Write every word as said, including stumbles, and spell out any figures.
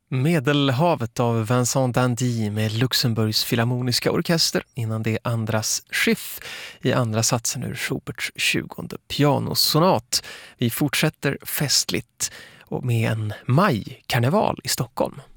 Medelhavet av Vincent Dandy med Luxemburgs filharmoniska orkester, innan det Andras Schiff i andra satsen ur Schuberts tjugonde pianosonat. Vi fortsätter festligt och med en majkarneval i Stockholm.